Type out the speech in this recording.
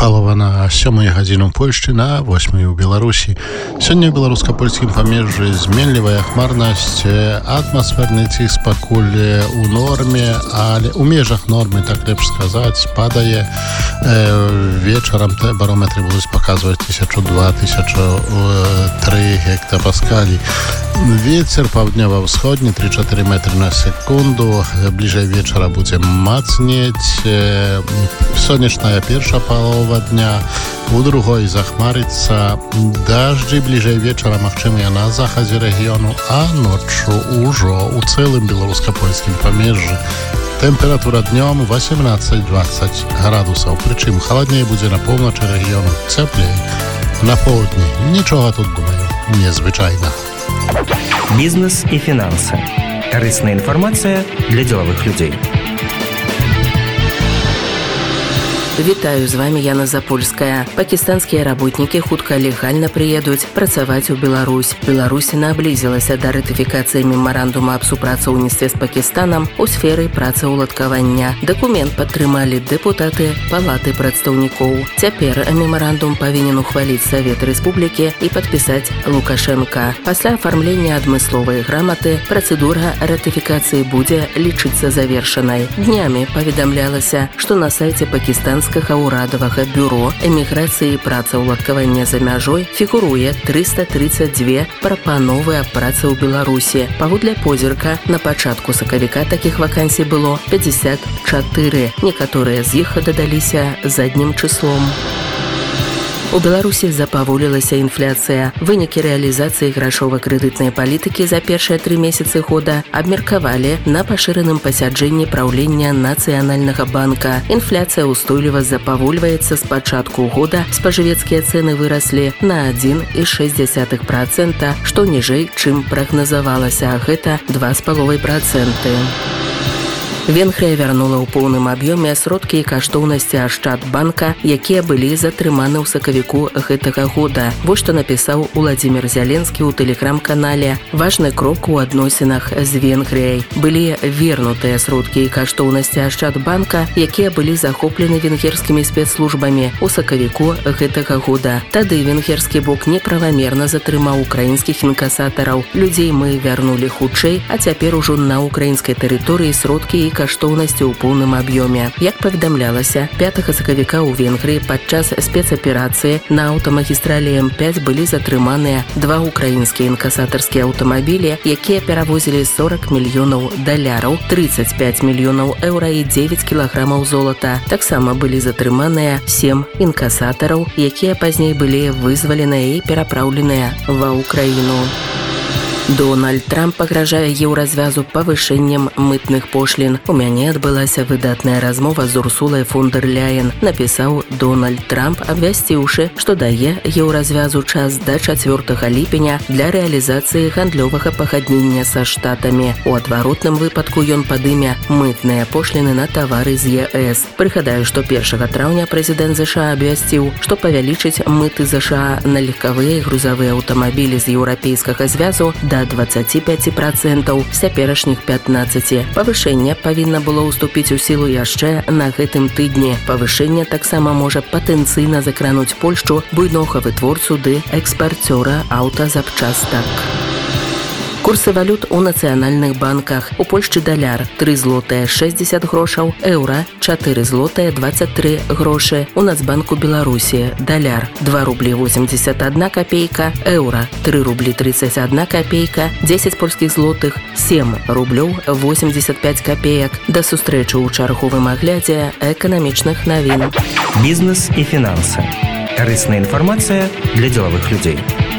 Палова на 7 гадзіну Польшчы, на 8 у Беларусі. Сёння ў беларуска-польскім памежжы зменлівая хмарнасць, атмасферны ціск пакуль у норме, але у межах нормы, так лепш сказаць, падае. Вечарам барометры будуць паказваць 1002-1003 гектапаскалі. Вецер паўднёва-ўсходні 3-4 метры на секунду. Бліжэй вечара будзе мацнець. Сонечная першая палова дня, у другой захмарыцца. Дажджы бліжэй вечара магчымыя на захадзе рэгіёну, а ноччу ўжо ў цэлым беларуска-польскім памежжы. Тэмпература днём 18-20 градусаў, прычым халадней будзе на поўначы рэгіёну, цяплей на поўдні. Нічога тут, думаю, незвычайнага. Бізнес і фінансы. Карысная інфармацыя для дзелавых людзей. Вітаю, з вами Яна Запольская. Пакістанскія работнікі хутка легальна прыедуць працаваць у Беларусь. Беларусь наблізілася да ратыфікацыі мемарандума аб супрацоўніцтве з Пакістанам у сферы працаўладкавання. Дакумент падтрымалі дэпутаты Палаты прадстаўнікоў. Цяпер мемарандум павінен ухваліць Савет Рэспублікі і падпісаць Лукашенка. Пасля афармлення адмысловай граматы працэдура ратыфікацыі будзе лічыцца завершанай. Днямі паведамлялася, што на сайце пакістанскага ўрадавага бюро эміграцыі і працаўладкавання за мяжой фігуруе 332 прапановы аб працы ў Беларусі. Паводле позірка, на пачатку сакавіка такіх вакансій было 54. Некаторыя з іх дадаліся заднім чыслом. У Беларусі запаволілася інфляцыя. Вынікі рэалізацыі грашова-крэдытнай палітыкі за першыя 3 месяцы года абмеркавалі на пашыраным пасяджэнні праўлення Нацыянальнага банка. Інфляцыя ўстойліва запавольваецца з пачатку года. Спажывецкія цэны выраслі на 1,6%, што ніжэй, чым прагназавалася, а гэта 2,5%. Венгрыя вярнула ў поўным аб'ёме сродкі і каштоўнасці Ашчадбанка, якія былі затрыманы ў сакавіку гэтага года. Вось што напісаў Уладзімір Зяленскі ў тэлеграм-канале. Важны крок у адносінах з Венгрыяй. Былі вернутыя сродкі і каштоўнасці Ашчадбанка, якія былі захоплены венгерскімі спецслужбамі ў сакавіку гэтага года. Тады венгерскі бок неправамерна затрымаў украінскіх інкасатараў. Людзей мы вярнулі хутчэй, а цяпер ужо на украінскай тэрыторыі сродкі і каштоўнасці ў поўным аб'ёме. Як паведамлялася, 5 сакавіка ў Венгрыі падчас спецаперацыі на аўтамагістралі М5 былі затрыманыя 2 украінскія інкасатарскія аўтамабілі, якія перавозілі 40 мільёнаў даляраў, 35 мільёнаў еўра і 9 кілаграмаў золата. Таксама былі затрыманыя 7 інкасатараў, якія пазней былі вызваленыя і перапраўленыя ва Ўкраіну. Дональд Трамп пагражае еўразвязу павышэннем мытных пошлін. У мяне адбылася выдатная размова з Урсулай фон дэр Ляен, напісаў Дональд Трамп, абвясціўшы, што дае еўразвязу час да 4 ліпеня для рэалізацыі гандлёвага пагаднення са штатамі. У адваротным выпадку ён падыме мытныя пошліны на тавары з ЕС. Прыгадаю, што 1 траўня прэзідэнт ЗША абвясціў, што павялічыць мыты ЗША на легкавыя і грузавыя аўтамабілі з еўрапейскага звязу да 25% з цяперашніх 15%. Павышэнне павінна было ўступіць у сілу яшчэ на гэтым тыдні. Павышэнне таксама можа патэнцыйна закрануць Польшчу, буйнога вытворцу ды экспарцёра аўтазапчастак. Курсы валют у нацыянальных банках. У Польшчы даляр 3 злотыя 60 грошаў, еўра 4 злотыя 23 грошы. У Нацбанку Беларусі даляр 2 рублі 81 копейка, еўра 3 рублі 31 копейка, 10 польскіх злотых 7 рублёў 85 копеек. Да сустрэчы ў чарговым аглядзе эканамічных навін. Бізнес і фінансы. Карысная інфармацыя для дзелавых людзей.